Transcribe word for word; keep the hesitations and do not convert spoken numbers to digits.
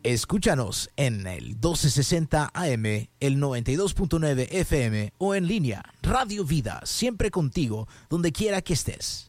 Escúchanos en el doce sesenta A M, el noventa y dos punto nueve F M o en línea. Radio Vida, siempre contigo, donde quiera que estés.